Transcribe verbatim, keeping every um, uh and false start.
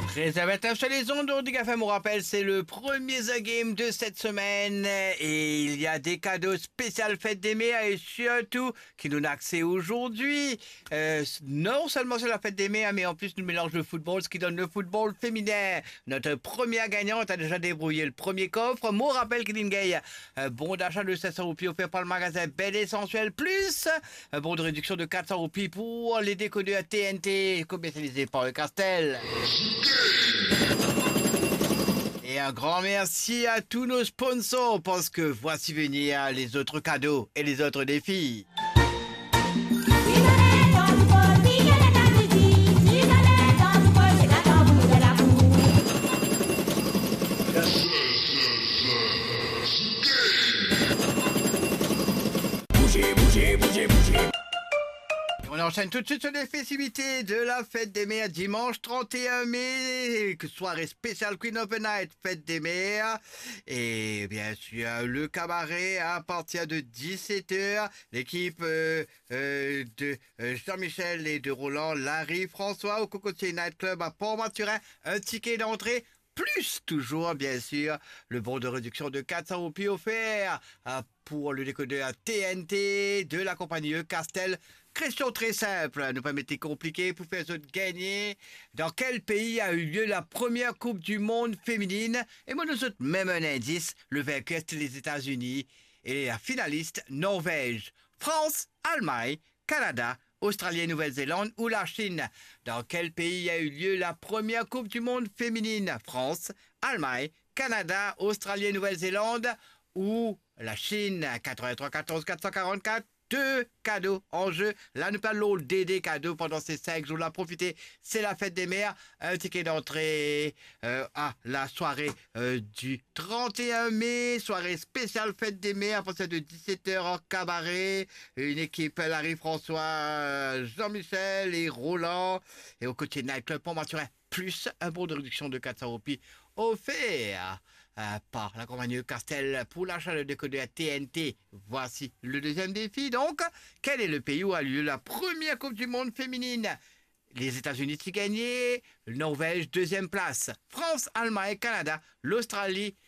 treize à vingt-neuf sur les ondes du F M. On rappelle, c'est le premier The Game de cette semaine et il y a des cadeaux spéciaux fête des mères et surtout qui nous ont accès aujourd'hui. Euh, non seulement c'est la fête des mères, mais en plus nous mélange le football, ce qui donne le football féminin. Notre première gagnante a déjà débrouillé le premier coffre. Mon rappel qu'il y a un bon d'achat de sept cents roupies offert par le magasin Belle Essentiel plus un bon de réduction de quatre cents roupies pour les décodeurs T N T commercialisés par le Castel. Et un grand merci à tous nos sponsors parce que voici venir les autres cadeaux et les autres défis. Bougez, bougez, bougez, bougez. On enchaîne tout de suite sur les festivités de la fête des mères dimanche trente et un mai, soirée spéciale Queen of the Night, fête des mères. Et bien sûr, le cabaret à partir de dix-sept heures. L'équipe euh, euh, de euh, Jean-Michel et de Roland, Larry, François au Cocotier Night Club à Port-Mathurin. Un ticket d'entrée. Plus toujours, bien sûr, le bon de réduction de quatre cents roupies offert euh, pour le décodeur T N T de la compagnie E Castel. Question très simple, ne pas mettre compliqué pour faire autres gagner. Dans quel pays a eu lieu la première Coupe du Monde féminine? Et moi, nous autres, même un indice, le vainqueur c'était les États-Unis et la finaliste Norvège, France, Allemagne, Canada, Australie et Nouvelle-Zélande ou la Chine. Dans quel pays a eu lieu la première Coupe du Monde féminine? France, Allemagne, Canada, Australie et Nouvelle-Zélande ou la Chine? Quatre-vingt-trois quatorze quatre cent quarante-quatre. Deux cadeaux en jeu. Là, nous parlons des des cadeaux pendant ces cinq jours. Là, profitez, c'est la fête des mères. Un ticket d'entrée euh, à la soirée euh, du trente et un mai. Soirée spéciale fête des mères à partir de dix-sept heures en cabaret. Une équipe, Larry, François, Jean-Michel et Roland. Et au côté Night Club pour Mathurin. Plus un bon de réduction de quatre cents roupies offert Euh, par la compagnie Castel pour l'achat de décodeur T N T. Voici le deuxième défi. Donc, quel est le pays où a lieu la première Coupe du Monde féminine? Les États-Unis s'y gagné, Norvège deuxième place, France, Allemagne, Canada, l'Australie